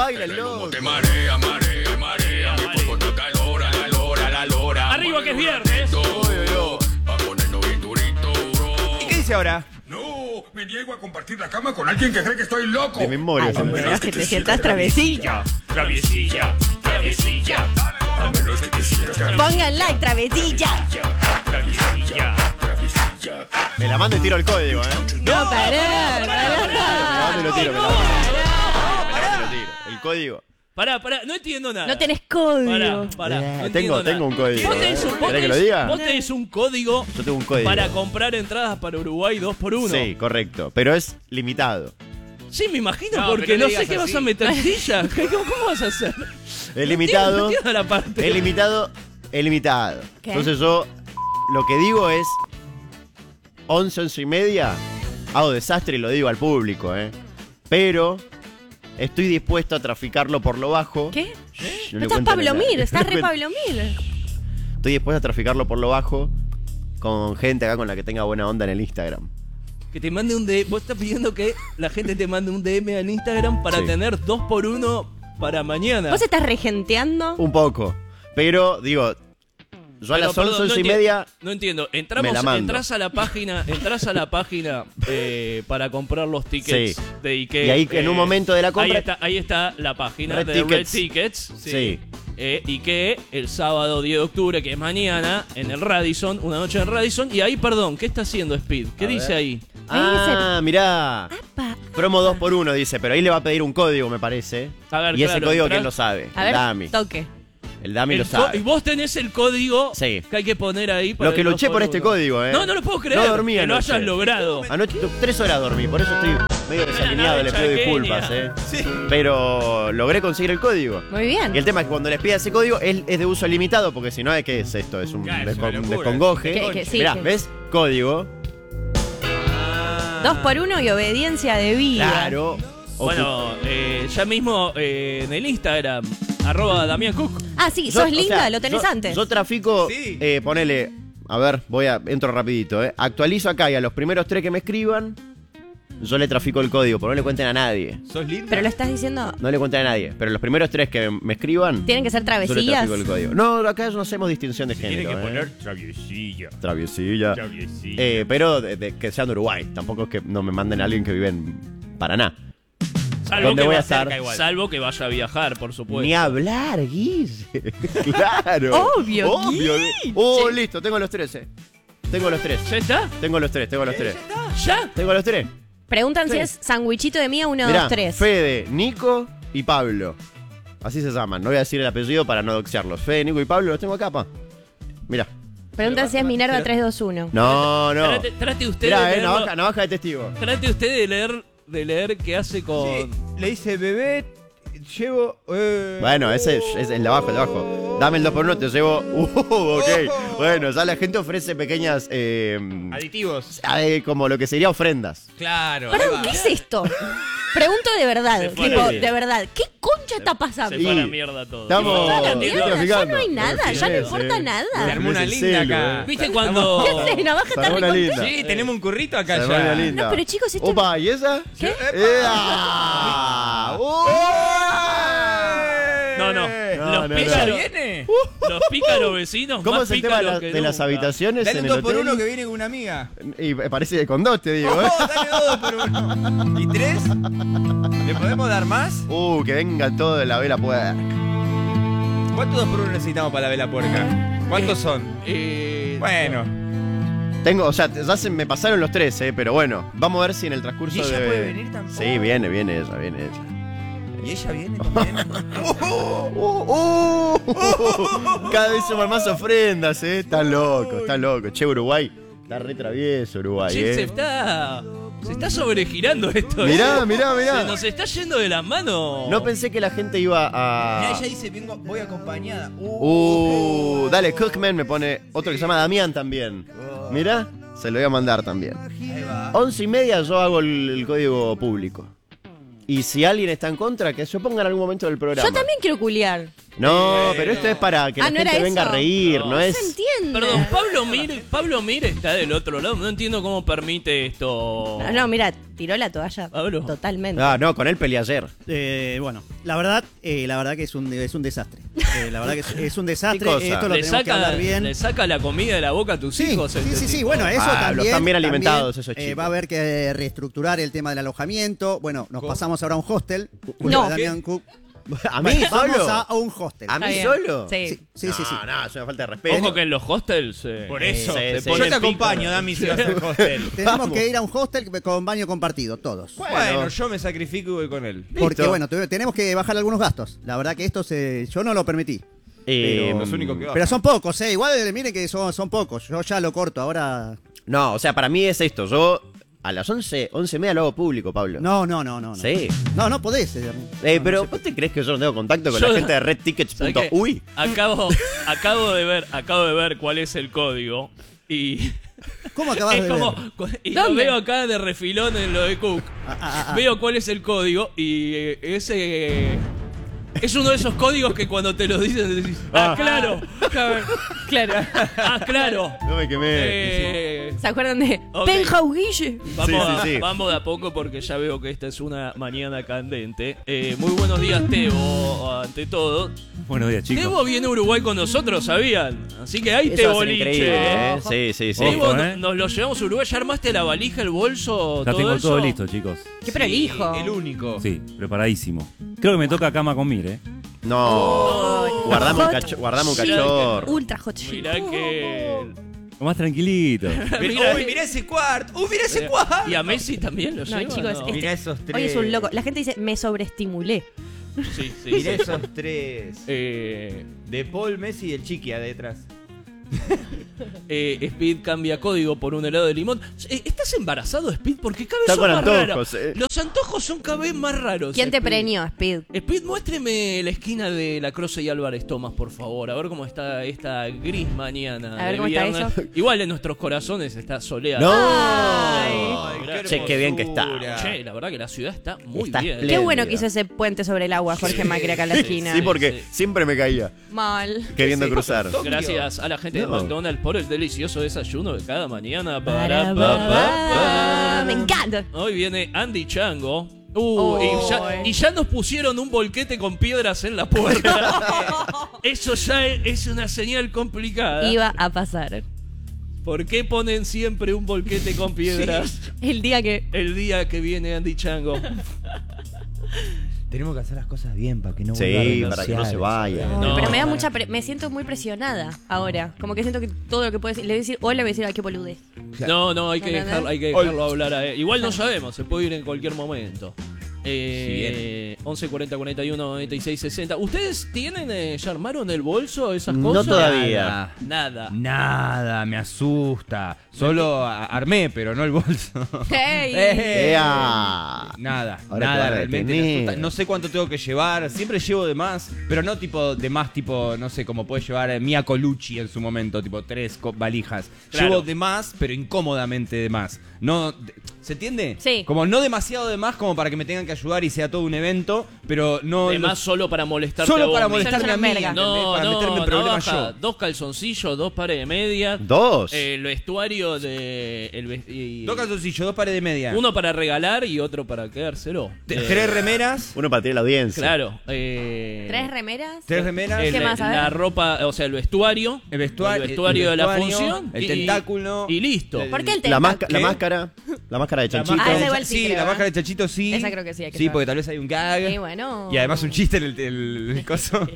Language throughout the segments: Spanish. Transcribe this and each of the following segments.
baila el loco. Te marea, marea, marea. Mi cuerpo te calora, la lora, la lora. Arriba que es viernes. Va a ponernos bien durito, bro. ¿Y qué dice ahora? No, me niego a compartir la cama con alguien que cree que estoy loco. De memoria. A menos que te sientas travesilla. Traviesilla, traviesilla. A menos que te sientas Pongan like, travesilla. Traviesilla. Me la mando y tiro el código, No, pará. Me la mando y lo tiro, me la mando. Me la mando y lo tiro. El código. Pará, no entiendo nada. No tenés código. Pará. No entiendo Tengo un nada. código. ¿Vos ¿Querés que lo diga? Vos tenés un código Yo tengo un código. para comprar entradas para Uruguay 2x1. Sí, correcto. Pero es limitado. Sí, me imagino, No, porque pero no no sé digas qué vas así. a meter silla. ¿Cómo vas a hacer? Es limitado. No entiendo la parte. Es limitado. Es limitado. ¿Qué? Entonces yo lo que digo es 11 y media. Hago desastre y lo digo al público, Pero estoy dispuesto a traficarlo por lo bajo. ¿Qué? Shh, No le estás cuento a Pablo nadie. Mir, estás No le re cuento. Pablo Mir. Estoy dispuesto a traficarlo por lo bajo con gente acá con la que tenga buena onda en el Instagram. Que te mande un DM. Vos estás pidiendo que la gente te mande un DM al Instagram para Sí. tener 2x1 para mañana. ¿Vos estás regenteando? Un poco. Pero, digo, yo a Pero, las perdón, 11 y media. No entiendo. me la mando. Entrás a la página para comprar los tickets Sí. de Ikea. Y ahí en un momento de la compra. Ahí está la página Red de Tickets. Red Tickets. Sí. Ikea el sábado 10 de octubre, que es mañana, en el Radisson, una noche en Radisson. Y ahí, perdón, ¿qué está haciendo Speed? ¿Qué A dice ver. ahí? Ah, mirá. Apa. Promo 2x1 dice, pero ahí le va a pedir un código, me parece. A ver, y ese claro, código, entrás- ¿quién lo sabe? A El ver, Dami. toque. El Dami El lo co- sabe. Y vos tenés el código Sí. que hay que poner ahí para Lo que el luché por 2x1. este código, No, no lo puedo creer. No dormí que lo anoche. hayas logrado. Anoche 3 horas dormí, por eso estoy medio desalineado, le pido chaqueña. disculpas, Pero logré conseguir el código. Muy bien. Y el tema es que cuando les pida ese código es de uso limitado, porque si no, ¿qué es esto? Es un Claro, es una locura. descongoje. Sí, Mirá, que- ¿ves? Código. 2x1 y obediencia debida. Claro. Bueno, ya mismo en el Instagram, @Damián Cook. Ah, sí, Yo- sos o linda, sea, lo tenés antes. Yo trafico, Sí. ponele, a ver, entro rapidito, actualizo acá y a los primeros 3 que me escriban, yo le trafico el código, pero no le cuenten a nadie. ¿Sos linda? Pero lo estás diciendo, No le cuenten a nadie, pero los primeros 3 que me escriban, tienen que ser yo le travesías. trafico el código. No, acá no hacemos distinción de Tiene género. que poner traviesilla. Traviesilla. Traviesilla. Pero que sean de Uruguay, tampoco es que no me manden a alguien que vive en Paraná. Salvo ¿Dónde que voy a va- estar? Salvo que vaya a viajar, por supuesto. Ni hablar, Guille. Claro. Obvio, Guille. Oh, listo, tengo los 3, Tengo los 3. ¿Ya está? Tengo los 3. ¿Ya? Tengo los 3. Preguntan si Sí. es sandwichito de mía 1, Mirá, 2, 3. Fede, Nico y Pablo. Así se llaman. No voy a decir el apellido para no doxearlos. Fede, Nico y Pablo los tengo acá, pa. Mirá. Preguntan si es Minerva 321. No, no. Trate usted Mirá, de leerlo. navaja de testigo. Trate usted de leer qué hace con... Sí, le dice, bebé, llevo... Bueno, ese es el de abajo, el de abajo. Dame el 2x1, te llevo. Ok. Bueno, ya la gente ofrece pequeñas. Aditivos. Como lo que sería ofrendas. Claro. ahí Perdón, va. ¿qué es esto? Pregunto de verdad, Se fue tipo, a la de verdad, ¿qué concha está pasando? Se fue a la Y- mierda todo. Estamos- A la estoy mierda, ya traficando. no hay nada, ya no Sí, importa sí. Se nada. armó una Es el linda celo, acá. ¿Viste cuando...? ¿Qué haces? Navaja está Salió una re linda. Sí, tenemos un currito acá Se ve una ya. linda. No, pero chicos, esto- Opa, ¿y esa? ¿Qué? ¡Ea! No, no. No, Los no, pícaros, no. ¿Viene? los pícaros vecinos ¿Cómo más es el tema pícaros que de las nunca. habitaciones Dale en un el 2x1 hotel? que viene con una amiga. Y parece con 2, te digo, ¿eh? Oh, dale 2x1. ¿Y 3? ¿Le podemos dar más? Que venga todo de la vela puerca. ¿Cuántos 2x1 necesitamos para la vela puerca? ¿Cuántos son? Bueno. Tengo, o sea, ya se me pasaron los 3, pero bueno, vamos a ver si en el transcurso ¿Y ella de... puede venir tampoco? Sí, viene ella. ¿Y ella viene también? Cada vez suman más ofrendas, Están locos. Che, Uruguay, está re travieso Uruguay, Che, se está sobregirando esto. Mirá. Se nos está yendo de las manos. No pensé que la gente iba Mirá, a... ella dice, voy acompañada. Dale, Cookman me pone otro que se llama Damián también. Mirá, se lo voy a mandar también. Ahí va. 11:30 yo hago el código público. Y si alguien está en contra, que se oponga en algún momento del programa. Yo también quiero culiar. No, pero esto es para que la ¿no gente era venga eso? a reír, no No es... se entiende. Perdón, Pablo Mir está del otro lado. No entiendo cómo permite esto. No, mira, tiró la toalla. Pablo. Totalmente. Ah, no, con él peleé ayer. Bueno, la verdad que es un desastre. La verdad que es un desastre. ¿Qué cosa? Esto lo tenemos que hablar bien. ¿Le saca la comida de la boca a tus Sí, hijos? sí. Bueno, eso Ah, también. los están bien alimentados también, esos chicos. va a haber que reestructurar el tema del alojamiento. Bueno, nos pasamos ahora a un hostel. No. Damián Cook. ¿A mí Vamos solo? a un hostel. ¿A mí Está bien. solo? Sí. Sí. No, es una falta de respeto. Ojo que en los hostels. Por eso. se Yo ponen te acompaño, Dami, si vas al hostel. Tenemos Vamos. que ir a un hostel con baño compartido, todos. Bueno, yo me sacrifico y voy con él. Porque, Listo. bueno, tenemos que bajar algunos gastos. La verdad que esto yo no lo permití. Los únicos que van. Pero son pocos, Igual miren que son pocos. Yo ya lo corto, ahora. No, o sea, para mí es esto. Yo a las 11:30 lo hago público, Pablo. No. Sí. No podés. Pero ¿vos te crees que yo no tengo contacto con Yo- la gente de ¿Sabes qué? redtickets.uy? Acabo de ver cuál es el código. Y ¿Cómo acabas es de como. ver? Y lo ¿Dónde? veo acá de refilón en lo de Cook. Veo cuál es el código y ese. Es uno de esos códigos que cuando te lo dicen decís, claro. Claro. Claro. No me quemé. ¿Se acuerdan de Ok. Penthouse Guille? Vamos, Sí. vamos de a poco porque ya veo que esta es una mañana candente. Muy buenos días, Tebo, ante todo. Buenos días, chicos. Tebo viene a Uruguay con nosotros, ¿sabían? Así que ahí Eso te va a ser boliche. increíble, ¿eh? Sí. Tebo, Ojo, ¿eh? nos lo llevamos a Uruguay. ¿Ya armaste la valija, el bolso, Ya todo tengo eso? todo listo, chicos. Qué prolijo. El único. Sí, preparadísimo. Creo que me toca cama con Mir, ¿eh? No. Guardame un, Hot guardame un shit. cachorro. Ultra hot shit. Mirá que... Lo más tranquilito. Mirá- Uy, mirá ese cuarto. Mirá ese cuarto. ¿Y a Messi también lo No, lleva? chicos, No. Mirá esos tres. Hoy es un loco. La gente dice, me sobreestimulé. Sí. Mirá esos tres. Eh, De Paul, Messi y el Chiqui detrás. Speed cambia código por un helado de limón. ¿Estás embarazado, Speed? Porque cada vez Está son con más antojos, raros. Los antojos son cada vez más raros. ¿Quién te Speed. preñó, Speed? Speed, muéstreme la esquina de la Croce y Álvarez Tomás, por favor. A ver cómo está esta gris mañana. A ver de cómo está viernes. eso. Igual en nuestros corazones está soleado. No. Ay, Che, qué bien que está. Che, la verdad que la ciudad está muy Está bien. Qué espléndida. bueno que hizo ese puente sobre el agua, Jorge Macri, acá en la esquina. Sí, porque Sí. siempre me caía Mal. queriendo cruzar. Gracias a la gente de No. McDonald's por el delicioso desayuno de cada mañana. Me encanta. Hoy viene Andy Chango. Oh. Y ya nos pusieron un volquete con piedras en la puerta. Eso ya es una señal complicada. Iba a pasar. ¿Por qué ponen siempre un volquete con piedras El día que... el día que viene Andy Chango? Tenemos que hacer las cosas bien para que no vuelva a Sí, renunciar. para que no se vaya. No. Pero me da mucha... me siento muy presionada ahora. Como que siento que todo lo que puedo decir... Le voy a decir hola, le voy a decir, ay, qué boludez. No, hay que ¿Entendés? dejarlo hablar a él. Igual no sabemos, se puede ir en cualquier momento. 11 40 41 96 60. ¿Ustedes tienen, ya armaron el bolso, esas No cosas? todavía. Nada. Nada, me asusta. Solo armé, pero no el bolso. Hey. ¡Ea! Nada, Ahora te nada, van a realmente me detener. asusta. No sé cuánto tengo que llevar. Siempre llevo de más, pero no tipo de más, tipo, no sé, como puede llevar Mia Colucci en su momento, tipo 3 valijas. Claro. Llevo de más, pero incómodamente de más. No, ¿se entiende? Sí. Como no demasiado de más como para que me tengan que ayudar y sea todo un evento, pero no... De más solo para molestarte solo a vos para mismo. molestarme a mí, Solo ¿entendés? No, Para meterme en problemas navaja, yo. 2 calzoncillos, 2 pares de medias. Dos. El vestuario de... y 2 calzoncillos, 2 pares de media. uno para regalar y otro para quedárselo. 3 remeras. Uno para tirar la audiencia. Claro. 3 remeras. 3 remeras. ¿Qué más? A ver. La ropa, o sea, el vestuario. El vestuario, de la vestuario, función. el tentáculo. Y listo. ¿Por qué el La, tentáculo? la ¿Qué? máscara. La máscara de chanchito. Ah, esa igual sí Sí, creo, la ¿eh? máscara de chanchito sí. Esa creo que sí hay que Sí, llevar. porque tal vez hay un gag. Y bueno. Y además un chiste en el coso.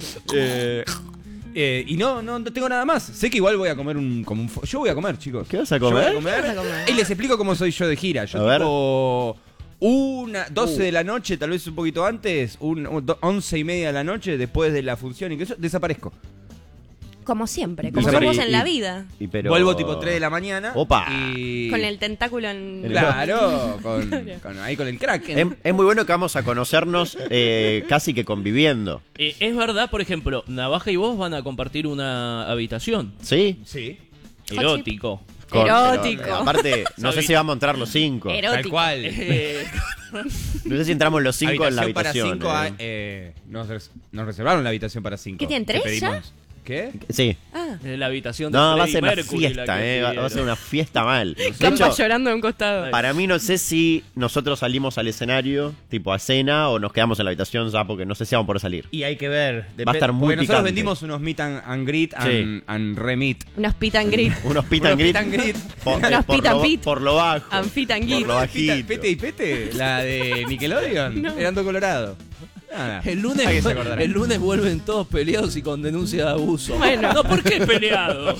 Y no tengo nada más. Sé que igual voy a comer yo voy a comer, chicos. ¿Qué vas a Yo voy comer? a comer. ¿Qué vas a comer? Y les explico cómo soy yo de gira. Yo A ver. tipo 12 de la noche, tal vez un poquito antes, 11 y media de la noche, después de la función y que eso, desaparezco. Como siempre, como Pero- somos y- en la vida. Y pero... Vuelvo tipo 3 de la mañana. Opa. Y... Con el tentáculo en... Claro, ahí con el Kraken. Es muy bueno que vamos a conocernos casi que conviviendo. Es verdad, por ejemplo, Navaja y vos van a compartir una habitación. ¿Sí? Sí. Erótico. Erótico. pero, aparte, no sé si vamos a entrar los 5. Erótico. Tal cual. No sé si entramos los 5 en la habitación. Para 5 nos reservaron la habitación para 5. ¿Qué tienen, 3 ya? ¿Qué? Sí. La habitación de No, va a Freddie ser una Mercury, la fiesta, que va a ser pidieron. una fiesta mal. De Campa hecho, llorando de un costado. para mí no sé si nosotros salimos al escenario, tipo a cena, o nos quedamos en la habitación ya, porque no sé si vamos por salir. Y hay que ver. Va a estar muy Porque nosotros picante. vendimos unos meet and greet Sí. and remit. Unos pit and grit. Unos pit and Unos grit. pit and grit. Unos pit and pit. Por lo bajo. And fit and Por git. lo bajito. Pete y Pete, la de Nickelodeon. No. Eran todo colorado. Nada. El Alguien se acordará. lunes vuelven todos peleados y con denuncia de abuso. Bueno. No, ¿por qué peleados?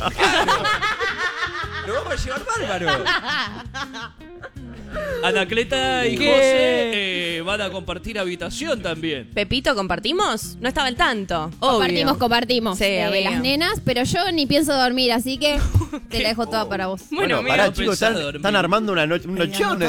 Lo vamos a llevar bárbaro. Anacleta y ¿Qué? José van a compartir habitación también. Pepito, ¿compartimos? No estaba al tanto. Compartimos. Sí, de amiga. las nenas, pero yo ni pienso dormir, así que te la dejo toda para vos. Bueno, mira, pará, no chicos, pensás están, dormir. están armando un nochón.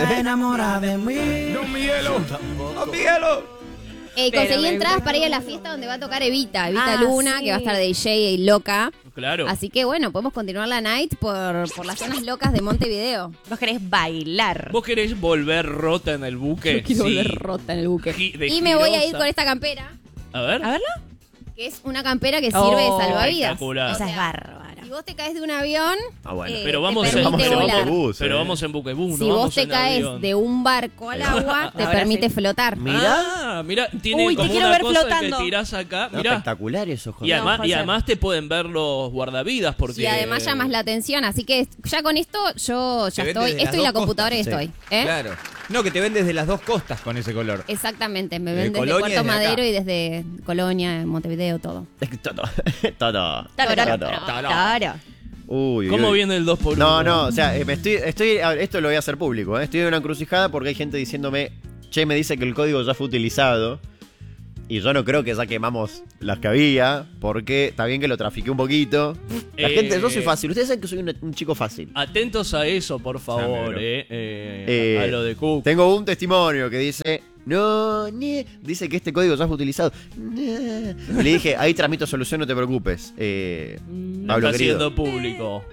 ¡Don Miguelo! ¡Don Miguelo! Conseguí Pero entradas para ir a la fiesta donde va a tocar Evita Ah, Luna, sí. que va a estar de DJ y loca. Claro. Así que bueno, podemos continuar la night por las zonas locas de Montevideo. Vos querés bailar. ¿Vos querés volver rota en el buque? Yo quiero Sí. volver rota en el buque. De Y me voy a ir girosa. con esta campera, A ver. A verla. que es una campera que sirve de salvavidas. espectacular. Esa es bárbara. Si vos te caes de un avión, Ah, bueno. Pero te vamos permite en volar. buquebús. Pero vamos en buquebús, Si no vos vamos te en caes avión. de un barco al agua, te Ahora permite sí. flotar. Mirá. Mira, tiene Uy, te como quiero una ver cosa flotando. que tirás acá. No, Mirá. espectacular eso, Y joder. además, José. y además te pueden ver los guardavidas porque... Y además llamas la atención, así que ya con esto yo ya Te ven estoy. desde las Esto y la dos computadora y costas. estoy. ¿Eh? Claro. No, que te ven desde las dos costas con ese color. Exactamente, me De ven desde Colonia Puerto y desde acá. Madero y desde Colonia, Montevideo, todo. Todo. Todo. Claro. Uy, ¿Cómo uy. viene el 2x1? No, o sea, a ver, esto lo voy a hacer público, ¿eh? Estoy en una encrucijada porque hay gente diciéndome, che, me dice que el código ya fue utilizado. Y yo no creo que ya quemamos las que había, porque está bien que lo trafiqué un poquito. La gente, yo soy fácil, ustedes saben que soy un chico fácil. Atentos a eso, por favor, a lo de Cook. Tengo un testimonio que dice, dice que este código ya fue utilizado. Le dije, ahí tramito solución, no te preocupes. Lo Pablo está querido. haciendo público.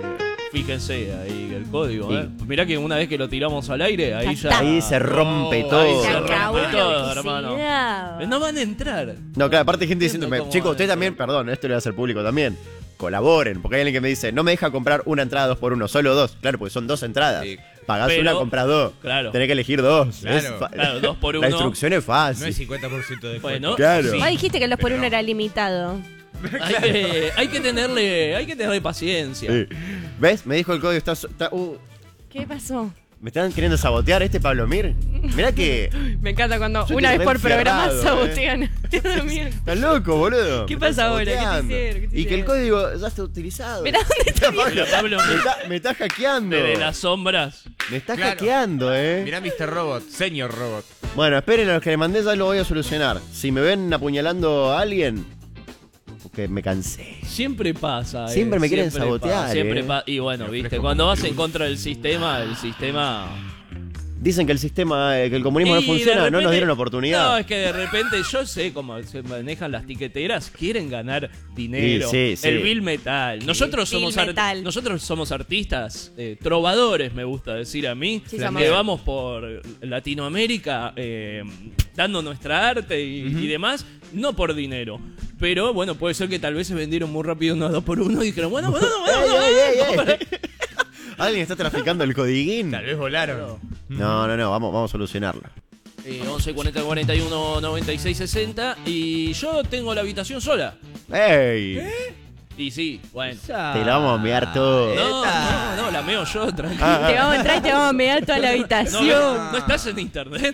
Fíjense ahí el código. Sí. Mirá que una vez que lo tiramos al aire, ahí ya... Ahí se rompe No, todo. ahí Se se acabó rompe lo todo, que hermano. se daba. No van a entrar. No, claro, aparte hay gente Entiendo diciéndome, cómo chicos, va ustedes eso. también, perdón, esto lo voy a hacer público también. Colaboren, porque hay alguien que me dice, no me deja comprar una entrada 2x1, solo 2. Claro, porque son 2 entradas. Sí. Pagás Pero- una, compras 2. Claro. Tenés que elegir 2. Claro, claro, 2 por 1. La instrucción es fácil. No es 50% de Bueno, Claro. sí. Vos dijiste que el 2x1 era limitado. Hay que tenerle paciencia. Sí. ¿Ves? Me dijo el código, ¿Qué pasó? me están queriendo sabotear Pablo Mir. Mirá que... Me encanta cuando Yo una estoy vez por programa reenferrado, sabotean. Dios mío. Estás loco, boludo. ¿Qué Me pasa están ahora? ¿Qué te saboteando. hicieron? ¿Qué te Y que el hicieron? código ya está utilizado. Mirá dónde está. Pero Pablo, Me está hackeando. desde las sombras. Me está Claro. hackeando, Mirá Mr. Robot, Señor Robot. Bueno, esperen a los que le mandé, ya lo voy a solucionar. Si me ven apuñalando a alguien, porque me cansé. Siempre pasa. Siempre me quieren siempre sabotear, pasa, siempre eh. Y bueno, viste, cuando vas en contra del sistema, el sistema... Dicen que el sistema, que el comunismo no Y de funciona, no nos repente- dieron No, oportunidad. es que de repente yo sé cómo se manejan las tiqueteras, quieren ganar dinero. Sí, sí, sí. El Bill Metal. Nosotros Bill somos Metal. nosotros somos artistas, trovadores, me gusta decir a mí, Sí, que somos. vamos por Latinoamérica dando nuestra arte y demás, no por dinero. Pero bueno, puede ser que tal vez se vendieron muy rápido unos 2x1 y dijeron, bueno, ¡Ey, ey, ey! ¿Alguien está traficando el codiguín? Tal vez volaron. No, vamos a solucionarlo. 11 40 41 96 60 y yo tengo la habitación sola. ¡Ey! Y sí, bueno. Te la vamos a enviar todo. No, la meo yo, tranquilo. Ah, Te vamos a entrar y te vamos a mirar toda la No, habitación. no estás en internet.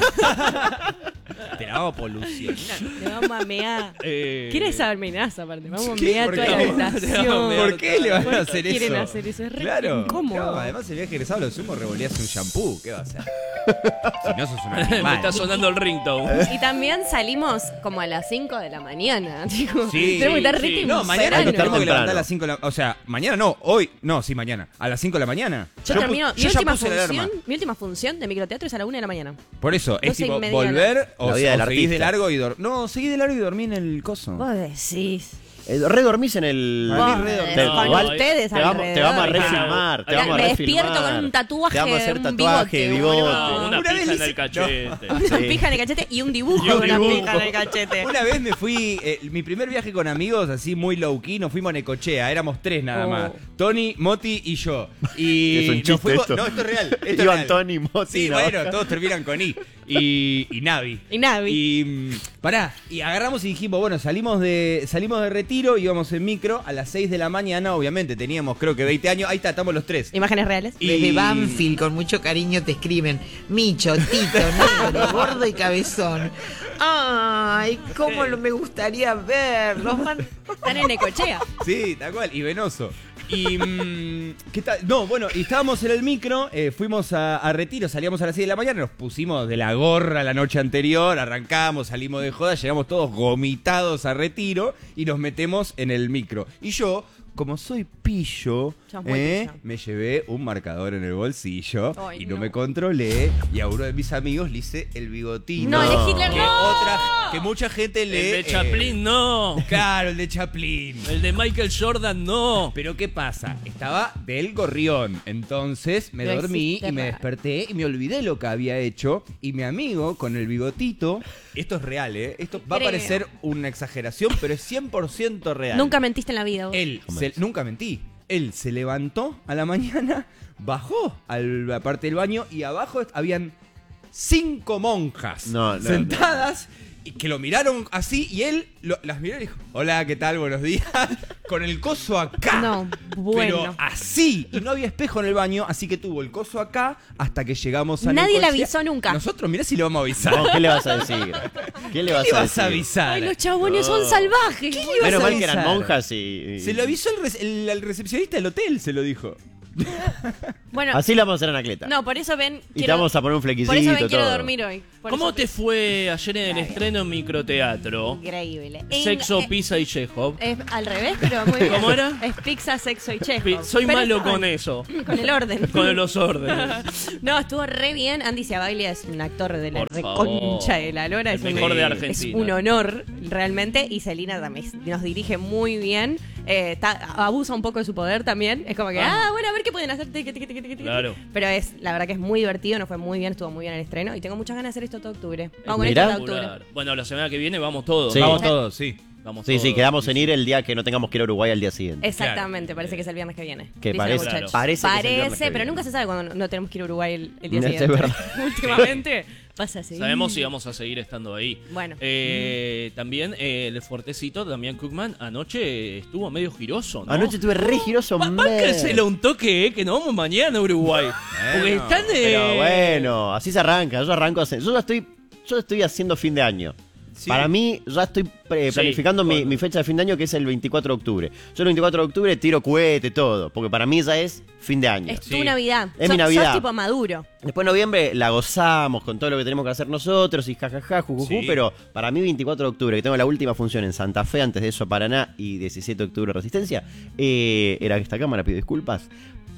Te la vamos a polucionar. Te vamos a mear. ¿Quieres esa amenaza aparte? Vamos a ¿Qué? mear ¿Por toda qué? la Te vamos a habitación. mear. ¿Por qué le van ¿Por a qué hacer quieren eso? hacer eso? Es re Claro. incómodo. No, además el viaje egresado lo sumo revoleas un shampoo. ¿Qué va a hacer? Si no sos un Me animal. está sonando el ringtone. Y también salimos como a las 5 de la mañana, chicos. Sí, Tenemos que estar sí. re No, mañana Hay que nos estar tenemos que levantar temprano. a las 5 de la... O sea, mañana no, hoy... No, sí, mañana. A las 5 de la mañana. Yo pu- termino. Mi yo ya última puse la alarma. función, mi última función de microteatro es a la 1 de la mañana. Por eso, es 12 y tipo media, volver o, La vida del o seguís de artista. largo y dormir. No, seguí de largo y dormí en el coso. Vos decís. Redormís en el. Vos, No, igual no, ustedes te vamos a alrededor. refilmar. Te Me vamos a me refilmar. despierto con un tatuaje, Te vamos a hacer un tatuaje, bigote, bigote. No, una Una vez pija en le el hice- cachete. Una Sí. pija en el cachete y un dibujo Y un de una dibujo. pija en el cachete. Una vez me fui, mi primer viaje con amigos, así muy low key, nos fuimos a Necochea, éramos 3 nada Oh. más. Tony, Moti y yo. Y Es un nos chiste fuimos. esto. No, esto es real. Esto es Iban real. Tony, Moti, Sí, ¿no? bueno, todos terminan con I. Y Navi. Y Navi. Y pará, y agarramos y dijimos, bueno, salimos de retiro, íbamos en micro a las 6 de la mañana, obviamente, teníamos creo que 20 años, ahí está, estamos los 3. Imágenes reales. Desde Banfield, con mucho cariño, te escriben Micho, Tito, Negro, Gordo y Cabezón. Ay, cómo me gustaría verlos. Están en Necochea. Sí, tal cual, y venoso. Y ¿qué tal? No, bueno, y estábamos en el micro, fuimos a retiro, salíamos a las 6 de la mañana, nos pusimos de la gorra la noche anterior, arrancamos, salimos de joda, llegamos todos gomitados a retiro y nos metemos en el micro. Y yo, como soy pillo, Sos muy pillo. me llevé un marcador en el bolsillo Ay, y no no. me controlé y a uno de mis amigos le hice el bigotito. No, el de Hitler que no. que mucha gente El le... de Chaplin, no. Claro, el de Chaplin. El de Michael Jordan, no. Pero ¿qué pasa? Estaba del gorrión. Entonces me No dormí existe y me para- desperté y me olvidé lo que había hecho. Y mi amigo con el bigotito, esto es real, ¿eh? Esto va a Creo. parecer una exageración, pero es 100% real. Nunca mentiste en la vida vos. Nunca mentí. Él se levantó a la mañana, bajó a la parte del baño y abajo habían 5 monjas No, no, sentadas y que lo miraron así y él las miró y dijo, hola, ¿qué tal? Buenos días. Con el coso acá. No, bueno. Pero así. Y no había espejo en el baño, así que tuvo el coso acá hasta que llegamos a Nadie le Necochea. avisó nunca. Nosotros, mirá si le vamos a avisar. No, ¿qué le vas a decir? ¿Qué le ¿Qué vas le a vas a decir? avisar? Ay, los chabones son salvajes. ¿Qué le ibas Menos a mal que eran avisar? monjas y... Se lo avisó el recepcionista del hotel, se lo dijo. Bueno, Así la vamos a hacer Anacleta. no, por eso ven. Y te vamos a poner un flequicito, Por eso ven, quiero todo. dormir hoy. Por ¿Cómo eso- te fue ayer en el estreno en microteatro? Increíble. Sexo, pizza y Chekhov. Es al revés, pero muy bien. ¿Cómo era? Es pizza, sexo y chejo. Soy Pero malo está con bien. eso. Con el orden. Con los órdenes. No, estuvo re bien. Andy Ciabaglia es un actor de la Por reconcha favor. de la lora. El Es mejor un, de Es Argentina. un honor, realmente. Y Celina también nos dirige muy bien. Abusa un poco de su poder también. Es como que, bueno, a ver qué pueden hacer. Claro. Pero es, la verdad que es muy divertido. Nos fue muy bien, estuvo muy bien el estreno. Y tengo muchas ganas de hacer esto todo octubre. Vamos con esto Mirá. todo octubre. Espectacular. Bueno, la semana que viene vamos todos. Sí. Vamos todos, sí. Vamos Sí, sí, todos. quedamos en ir el día que no tengamos que ir a Uruguay al día siguiente. Exactamente, parece que es el viernes que viene. Que Dicen parece- los muchachos. parece que es el viernes que pero viene. nunca se sabe cuando no tenemos que ir a Uruguay el día No, es siguiente. verdad. Últimamente pasa así. Sabemos si vamos a seguir estando ahí. Bueno. También el fuertecito, Damián Cookman, anoche estuvo medio giroso, ¿no? Anoche estuve re giroso. Báncaselo un toque, que nos vamos mañana a Uruguay. Porque están Pero bueno, así se arranca. Yo arranco yo ya estoy haciendo fin de año. Sí. Para mí, ya estoy planificando mi fecha de fin de año, que es el 24 de octubre. Yo el 24 de octubre tiro cohete, todo. Porque para mí ya es fin de año. Es tu Navidad. Es mi Navidad. Sos tipo Maduro. Después de noviembre la gozamos con todo lo que tenemos que hacer nosotros y jajaja, jujujú, Sí. pero para mí 24 de octubre, que tengo la última función en Santa Fe, antes de eso Paraná y 17 de octubre Resistencia, era esta cámara, pido disculpas,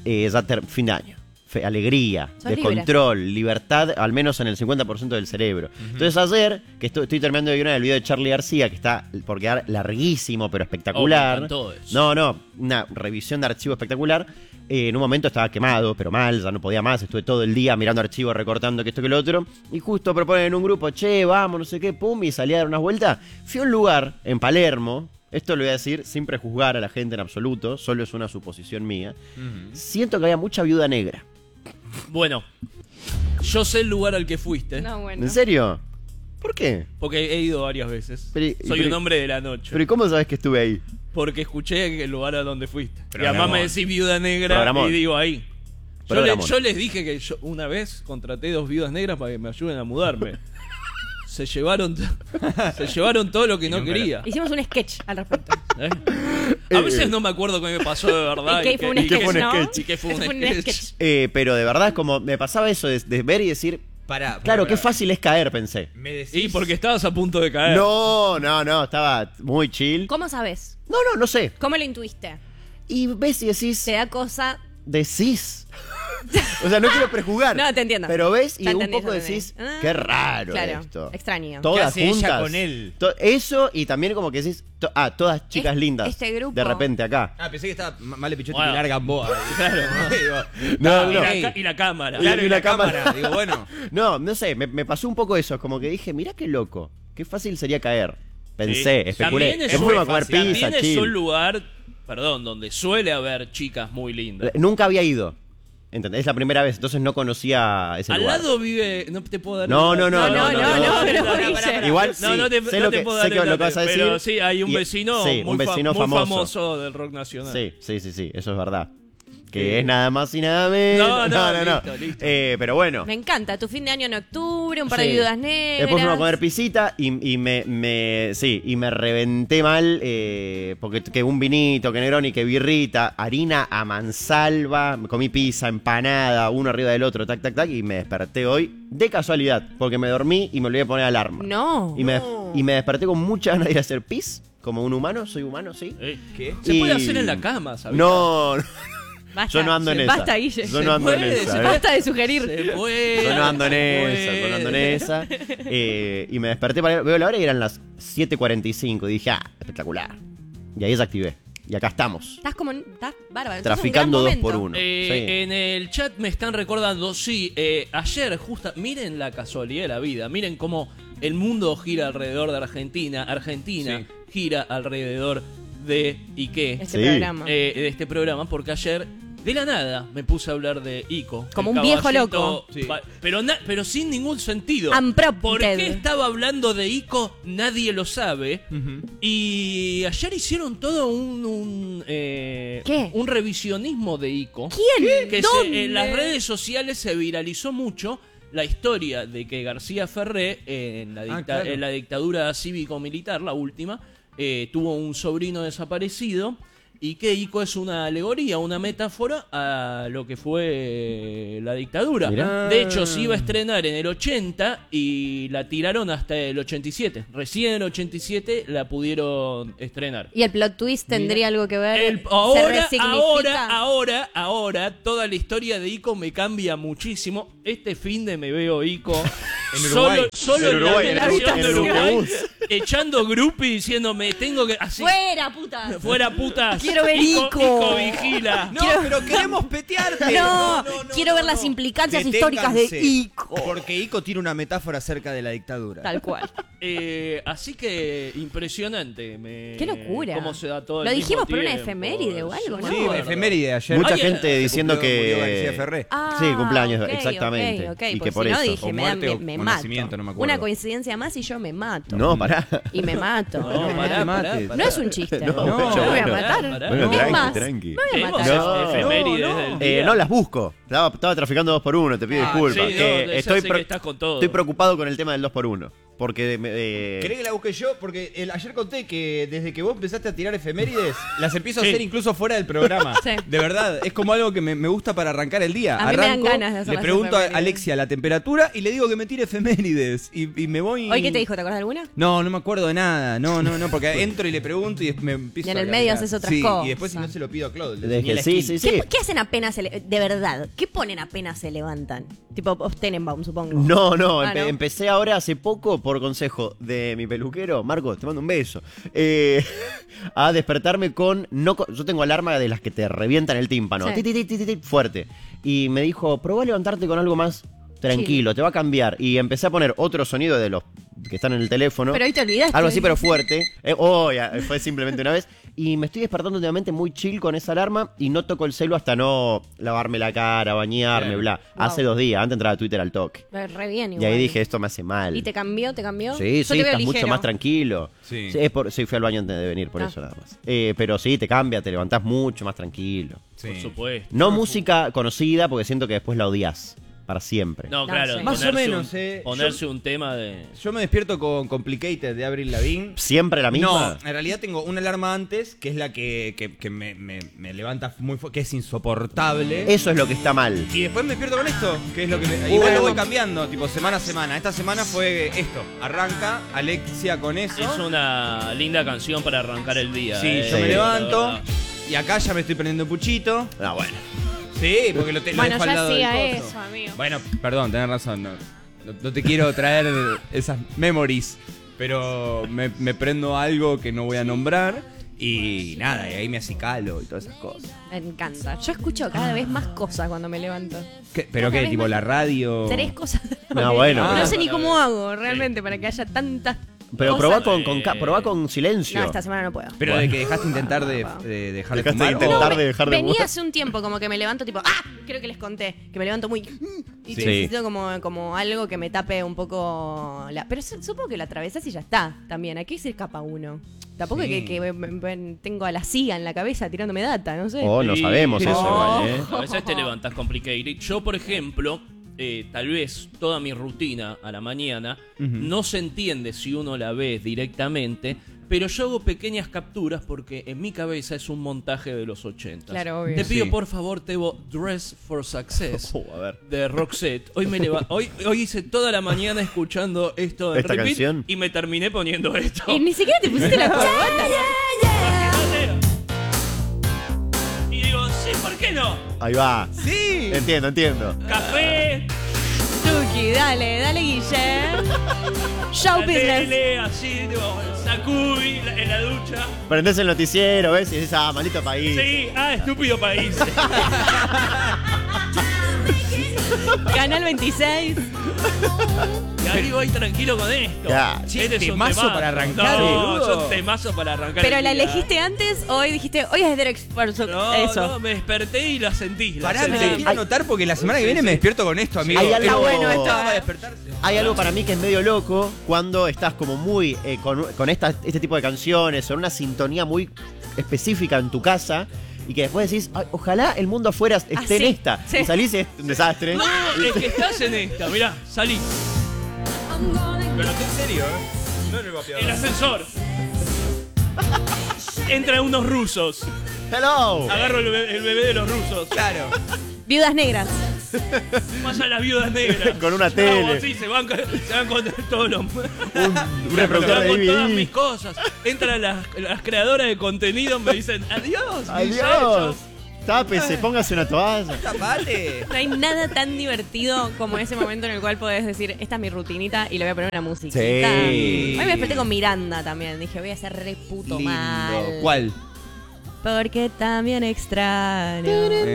fin de año. Alegría, Sos descontrol, libertad, al menos en el 50% del cerebro. Entonces ayer, que estoy terminando de ver el video de Charlie García, que está por quedar larguísimo pero espectacular. Oh, me encantó eso. No, una revisión de archivo espectacular. En un momento estaba quemado, pero mal, ya no podía más. Estuve todo el día mirando archivos, recortando que esto que lo otro. Y justo proponen en un grupo, che, vamos, no sé qué, pum, y salí a dar unas vueltas. Fui a un lugar en Palermo. Esto lo voy a decir sin prejuzgar a la gente en absoluto, solo es una suposición mía. Siento que había mucha viuda negra. Bueno, yo sé el lugar al que fuiste. No, bueno. ¿En serio? ¿Por qué? Porque he ido varias veces. Pero- Soy un hombre de la noche. Pero ¿y cómo sabes que estuve ahí? Porque escuché el lugar a donde fuiste. Y Programón. además me decís viuda negra Programón. y digo ahí. Programón. Yo les dije que yo una vez contraté 2 viudas negras para que me ayuden a mudarme. Se llevaron todo lo que Y no nunca quería. Hicimos un sketch al respecto. ¿Eh? A veces no me acuerdo qué me pasó de verdad. Y que fue un y sketch, ¿no? y que fue un Fue un sketch. sketch. Pero de verdad es como me pasaba eso de ver y decir, Pará, claro, pará. qué fácil es caer, pensé. Me decís... Y porque estabas a punto de caer. No, estaba muy chill. ¿Cómo sabes? No sé. ¿Cómo lo intuiste? Y ves y decís, ¿Te da cosa? decís. O sea, no quiero prejuzgar. No, te entiendo. Pero ves y Ya un entendí, poco ya entendí. decís, qué raro Claro, esto. extraño. Todas ¿Qué hace ella juntas. con él? Eso y también como que decís, todas chicas lindas. este grupo. De repente acá. Ah, pensé que estaba Male Pichotti Wow. y Pilar Gamboa. Claro. No, Y no. la cámara. Claro, y la cámara. Digo, bueno. No sé, me pasó un poco eso. Como que dije, mirá qué loco. Qué fácil sería caer. Pensé, Sí. especulé. También es Después fuimos a un- comer pizza, También es chill. un lugar, donde suele haber chicas muy lindas. Nunca había ido. ¿Entendés? Es la primera vez, entonces no conocía ese Al lugar. lado vive. No te puedo dar. No, el no, dato. no, pero pará, Guille. pará. Igual No, sí, no te, sé no lo te que- puedo sé dar que el lo que dato, vas a decir. pero sí, hay un Y- vecino, sí, muy, un vecino muy famoso. famoso del rock nacional. Sí, eso es verdad. Que es nada más y nada menos. No, listo. Pero bueno. Me encanta. Tu fin de año en octubre, un par de Sí. viudas negras. Después fuimos a comer pisita y me reventé mal porque que un vinito, que Negroni, que birrita, harina a mansalva, comí pizza, empanada, uno arriba del otro, tac, tac, tac, y me desperté hoy de casualidad, porque me dormí y me olvidé de poner alarma. No. Y me desperté con mucha ganas de ir a hacer pis, como un humano, soy humano, sí. ¿Qué? Se puede Y- hacer en la cama, ¿sabes? Basta. Yo no ando en esa. Basta, Guille. Yo no ando en puede, esa. se Basta de sugerir. Se puede. Yo no ando en se esa, yo no ando en puede. esa. Y me desperté para veo la hora y eran las 7:45. Y dije, espectacular. Y ahí desactivé. Y acá estamos. Estás bárbaro. Entonces, Traficando un 2 gran por momento. 1. En el chat me están recordando, sí, ayer miren la casualidad de la vida, miren cómo el mundo gira alrededor de Argentina, Argentina gira alrededor de Este Sí. programa. de este programa, porque ayer de la nada me puse a hablar de Ico. Como el un viejo caballito, loco. Sí. pero sin ningún sentido. Unprompted. ¿Por qué estaba hablando de Ico? Nadie lo sabe. Y ayer hicieron todo ¿Qué? un revisionismo de Ico. ¿Quién? Que ¿Dónde? en las redes sociales se viralizó mucho la historia de que García Ferré, en la dictadura cívico-militar, la última, tuvo un sobrino desaparecido y que Ico es una alegoría, una metáfora a lo que fue la dictadura. Mirá. De hecho, se iba a estrenar en el 80 y la tiraron hasta el 87. Recién en el 87 la pudieron estrenar. ¿Y el plot twist tendría algo que ver? ¿Se Ahora, toda la historia de Ico me cambia muchísimo. Este fin de me veo Ico En Uruguay. solo En Uruguay, en la en el habitación de Uruguay, autobús. echando grupi diciéndome, tengo que... Así, ¡Fuera, puta! fuera putas. Quiero ver Ico. vigila. No, pero queremos petearte. No, quiero ver las implicancias históricas de Deténganse, Ico. Porque Ico tiene una metáfora acerca de la dictadura. Tal cual. Así que impresionante. ¡Qué locura! Cómo se da todo Lo al dijimos mismo por una tiempo. efeméride o algo, ¿no? Sí, bueno. efeméride ayer. Mucha Ay, gente se diciendo murió García que. Ferré. Ah, Sí, cumpleaños, ok, exactamente. ok, Y porque que por si no eso. dije, O me muerte o mato. nacimiento, no me acuerdo. Una coincidencia más y yo me mato. No, pará. Y me mato. No, pará, mates. pará. No es un chiste. No, No, me voy a bueno. matar. Pará. Bueno, Es tranqui, más, tranqui. me voy a Hemos matar. No, efemérides no. del día. No las busco. Estaba traficando 2 por 1, te pido disculpas. sí, no, ya sé que estás con todo. Estoy preocupado con el tema del 2 por 1. Porque ¿Querés que la busque yo? Porque ayer conté que desde que vos empezaste a tirar efemérides, las empiezo a hacer incluso fuera del programa. Sí. De verdad, es como algo que me gusta para arrancar el día. A mí me dan Arranco, ganas de hacer le las pregunto a efemérides. Alexia la temperatura y le digo que me tire efemérides. Y me voy... ¿Hoy qué te dijo? ¿Te acuerdas de alguna? No me acuerdo de nada. No, porque entro y le pregunto y me empiezo Y en a el medio caminar. haces otras Sí, cosas. y después si no se lo pido a Claude. le Deje, enseñé la sí, skin. sí, sí. ¿Qué hacen apenas de verdad? ¿Qué ponen apenas se levantan? Tipo Tenenbaum, supongo. No, Ah, ¿no? empecé ahora hace poco por consejo de mi peluquero, Marcos, te mando un beso, a despertarme yo tengo alarma de las que te revientan el tímpano, Sí. ti, ti, ti, ti, ti, fuerte, y me dijo, probá a levantarte con algo más tranquilo, te va a cambiar, y empecé a poner otro sonido de los que están en el teléfono, Pero hoy te olvidaste. algo así pero fuerte, ya, fue simplemente una vez, y me estoy despertando últimamente muy chill con esa alarma y no toco el celu hasta no lavarme la cara, bañarme, Bien. bla. Wow. Hace 2 días, antes de entrar a Twitter al toque. Re bien Y igual. ahí dije, esto me hace mal. ¿Y te cambió? ¿Te cambió? Sí, Yo sí, te veo estás mucho ligero. más tranquilo. Sí. Sí, fui al baño antes de venir, por Ah. eso nada más. Pero sí, te cambia, te levantás mucho más tranquilo. Sí. Por supuesto. No música conocida, porque siento que después la odias para siempre. No, No, claro. sí. Más o menos, Ponerse un tema de... Yo me despierto con Complicated de Avril Lavigne. ¿Siempre la misma? No, en realidad tengo una alarma antes, que es la que me levanta muy fuerte, que es insoportable. Eso es lo que está mal. Y después me despierto con esto, que es lo que igual lo voy cambiando, tipo semana a semana. Esta semana fue esto, arranca Alexia con eso. Es una linda canción para arrancar el día. Sí, yo Sí, me la levanto verdad. y acá ya me estoy prendiendo puchito. Ah, bueno. Sí, porque lo Bueno, dejo al ya lado del hacía coso. eso, amigo. Bueno, perdón, tenés razón. No te quiero traer esas memories, pero me prendo algo que no voy a nombrar y nada, y ahí me acicalo y todas esas cosas. Me encanta. Yo escucho cada vez más cosas cuando me levanto. ¿Pero Cada qué? vez ¿Tipo más. la radio? 3 cosas. No, bueno. No sé ni cómo hago realmente para que haya tantas. Pero cosas. probá con silencio. No, esta semana no puedo. Pero de que dejaste intentar de dejar de Dejaste fumar. de intentar o- de dejar de Venía fumar. hace un tiempo como que me levanto tipo, creo que les conté, que me levanto muy y Sí. necesito como algo que me tape un poco pero supongo que la atravesás y ya está también. ¿A qué se escapa uno? Tampoco Sí. es que tengo a la CIA en la cabeza tirándome data, no sé. Oh, no Sí. sabemos No. eso igual, ¿eh? A veces te levantas complicated. Yo, por ejemplo, tal vez toda mi rutina a la mañana no se entiende si uno la ve directamente, pero yo hago pequeñas capturas porque en mi cabeza es un montaje de los 80. Claro, obvio. Te pido, Sí. por favor, Tebo, Dress for Success A ver. de Roxette. Hoy hice toda la mañana escuchando esto en ¿Esta repeat canción? y me terminé poniendo esto. Y ni siquiera te pusiste la corbata. Y digo, sí, ¿por qué no? Ahí va. Sí. Entiendo. Café, Tuki, dale, Guille. Show la business. tele, así, tipo, Sacubi en la ducha. Prendés el noticiero, ¿ves? Y dices, maldito país. Sí, estúpido país. Canal 26. Y ahí voy tranquilo con esto. Ya. Che, Este es un temazo para arrancar, No, boludo. son temazos para arrancar. ¿Pero el la día. elegiste antes o hoy dijiste, hoy es Derek Sparso? No, Eso. no, me desperté y la sentí. la Pará, me sentí. la quiero anotar porque la semana que viene me despierto con esto, amigo. Hay algo- Está bueno esto. Va a despertarse. Hay algo para mí que es medio loco cuando estás como muy con este tipo de canciones o en una sintonía muy específica en tu casa y que después decís, "Ay, ojalá el mundo afuera esté en sí, esta". sí. Y salís y es un desastre. No, es que estás en esta, mirá, salí. Pero en serio, ¿eh? No en el vapeador. El ascensor. Entran unos rusos. Hello. Agarro el bebé de los rusos. Claro. Viudas negras. Pasan las viudas negras. Con una No, tele. sí, se van con todos los. Un reproductor de con todas mis DVD. cosas. Entran las creadoras de contenido, me dicen adiós. Adiós. Tápese, póngase una toalla. Tapate. No hay nada tan divertido como ese momento en el cual podés decir, esta es mi rutinita y le voy a poner una musiquita. Sí. Hoy me desperté con Miranda también. Dije, voy a ser re puto mal. ¿Cuál? Porque también extraño.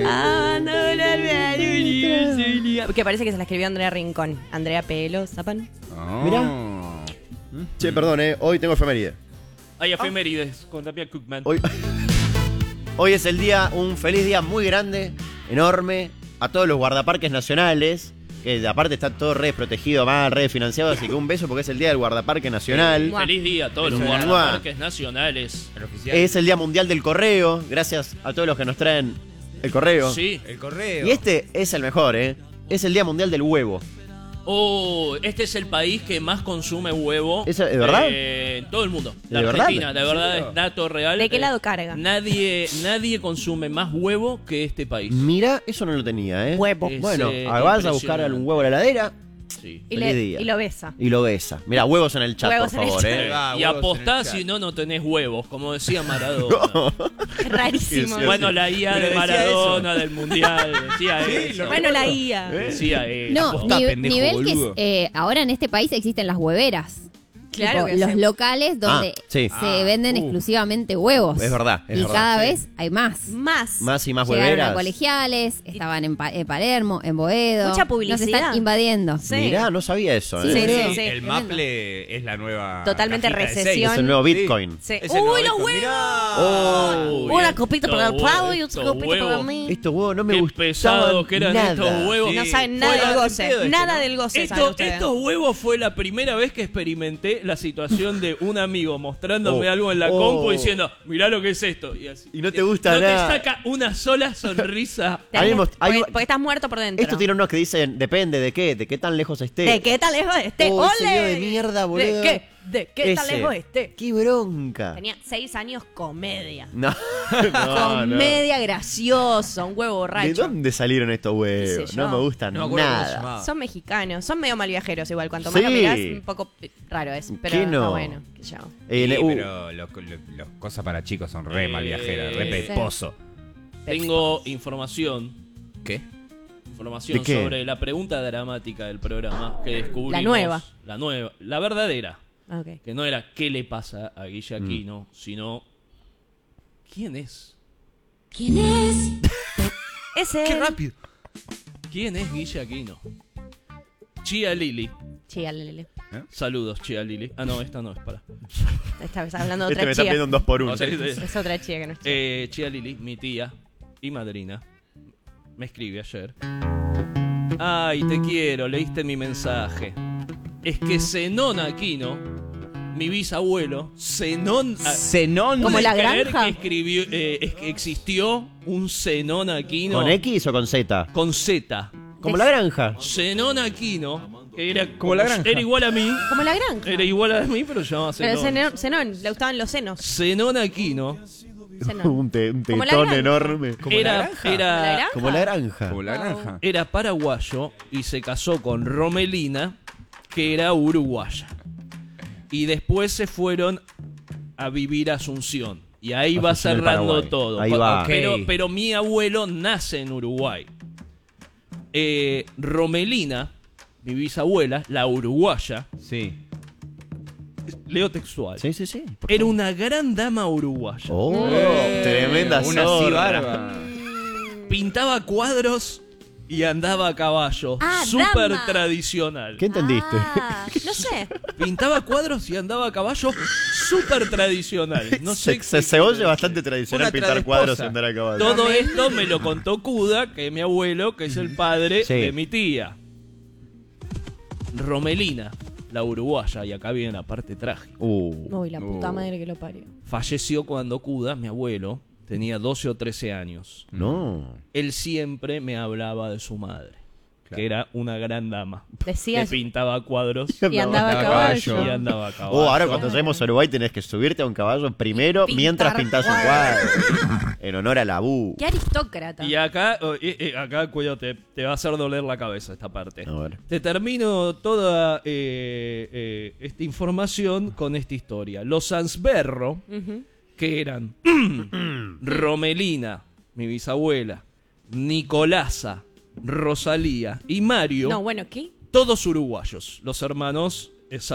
Que parece que se la escribió Andrea Rincón. Andrea Pelo, ¿sapan? Mirá. Che, perdón, hoy tengo efeméride. Hay efemérides con Tapia Cookman. Hoy es el día, un feliz día muy grande, enorme, a todos los guardaparques nacionales, que aparte está todo re protegido, más re financiado, así que un beso porque es el día del guardaparque nacional. Feliz día a todos los Mua. guardaparques nacionales. El oficial. Es el día mundial del correo, gracias a todos los que nos traen el correo. Sí. El correo. Y este es el mejor, es el día mundial del huevo. Oh, este es el país que más consume huevo. ¿Eso es verdad? En todo el mundo. La ¿De verdad? Argentina, de verdad, es dato real. ¿De qué lado carga? Nadie consume más huevo que este país. Mira, eso no lo tenía, Huevo. Bueno, Es, vas a buscar impresionante. un huevo a la heladera Sí. Y, Feliz día. y lo besa. y lo besa. Mira, huevos en el chat, Huevos por en el favor, chat. Ah, Y huevos apostá en el chat. si no tenés huevos, como decía Maradona. Es rarísimo. Sí, Bueno, la IA Pero de decía Maradona, del Mundial, decía Sí, eso. Bueno, la IA. Decía eso. No, Apostá, pendejo, nivel boludo. que ahora en este país existen las hueveras. Claro Tipo, que los sí. locales donde sí. se venden exclusivamente huevos. Es verdad, es y verdad. cada Sí. vez hay más. Más. Más y más Llegaron a hueveras. colegiales, estaban en Palermo, en Boedo. Mucha publicidad. Nos están invadiendo. Sí. Mirá, no sabía eso. Sí, Sí, boludo. sí, sí. El Tremendo. Maple es la nueva. Totalmente cajita de recesión. Es el nuevo Bitcoin. Sí. seis. Es el nuevo ¡Uy, los Bitcoin. huevos! Mirá. Una copita para el Pablo y otra estos copita para huevos. mí. Estos huevos no me Qué gustaban pesados que eran nada. estos huevos. No saben Fue nada del la- goce. pedo este, Nada ¿no? del goce, saben ustedes. Estos huevos fue la primera vez que experimenté la situación de un amigo mostrándome algo en la compu diciendo, mirá lo que es esto. Y, así. Y no te gusta no nada. te saca una sola sonrisa. A mí me Porque, hay- porque estás muerto por dentro. Esto tiene unos que dicen, depende de qué tan lejos esté. ¿De qué tan lejos esté? Oh, ese ¡Ole! video de mierda, boludo. ¿De qué? ¿De qué tan Ese. lejos esté? ¡Qué bronca! Tenía 6 años, comedia. No, no, Comedia gracioso, un huevo ¿De borracho. dónde salieron estos ¿Qué huevos? sé yo? No me gustan No me acuerdo cómo se nada. llamaba. Son mexicanos, son medio mal viajeros igual. Cuanto más Sí. lo mirás, un poco raro es. Pero ¿Qué no? está bueno. qué sé yo. Eh, Sí, uh, pero los cosas para chicos son re mal viajeras, re Sí. peposo. Tengo información ¿Qué? Información ¿De qué? sobre la pregunta dramática del programa que descubrimos. La nueva. La nueva. La verdadera. Ok. Que no era qué le pasa a Guille Aquino, sino ¿quién es? ¿Quién es? Es él. ¡Qué rápido! ¿Quién es Guille Aquino? Chia Lili. Chía, Lele. Saludos, Chia Lili. Ah, no, esta no es para. Estás hablando de Este me otra está chía. pidiendo un 2 por 1. O sea, Es otra chía que no es chía. Chia Lili, mi tía y madrina, me escribe ayer. Ay, te quiero, leíste mi mensaje. Es que Zenón Aquino, mi bisabuelo, Zenón... Zenón. ¿Como la ¿Creer granja? que escribió, es que existió un Zenón Aquino ¿Con X o con Z? con Z? Como la granja. Zenón Aquino, que era Como la granja. Era igual a mí. Como la granja. Era igual a mí, pero se llamaba Pero Zenón. Zenón, le gustaban los senos. Zenón Aquino Zenón. un Como la tetón granja. enorme. ¿Como la era, granja? ¿Como la era, granja? Como la granja. Como la granja. era paraguayo y se casó con Romelina, que era uruguaya. Y después se fueron a vivir a Asunción. Y ahí va Asunción del cerrando Paraguay. todo. Ahí va. Pero mi abuelo nace en Uruguay. Romelina, mi bisabuela, la uruguaya, Sí. leo textual, Sí, sí, sí. era una gran dama uruguaya. Oh, tremenda Una zorra. cibarba. Pintaba cuadros y andaba a caballo. Ah, Súper dama. tradicional. ¿Qué entendiste? Ah, no sé. Pintaba cuadros y andaba a caballo. Súper tradicional. No sé. se oye bastante tradicional Una pintar tradesposa. cuadros y andar a caballo. Todo esto me lo contó Cuda, que es mi abuelo, que es el padre Sí. de mi tía. Romelina, la uruguaya, y acá viene la parte trágica. Uy, la puta madre que lo parió. Falleció cuando Cuda, mi abuelo, tenía 12 o 13 años. No. Él siempre me hablaba de su madre, que era una gran dama. Decía Que pintaba cuadros y andaba a Andaba a caballo. caballo. y andaba a caballo. Oh, ahora cuando lleguemos a Uruguay tenés que subirte a un caballo primero Pintar mientras pintás un cuadro. En honor a la Bu. Qué aristócrata. Y acá, acá cuidado, te va a hacer doler la cabeza esta parte. A ver. Te termino toda esta información con esta historia. Los Ansberro, que eran Romelina, mi bisabuela, Nicolasa, Rosalía y Mario, No, bueno, ¿qué? todos uruguayos, los hermanos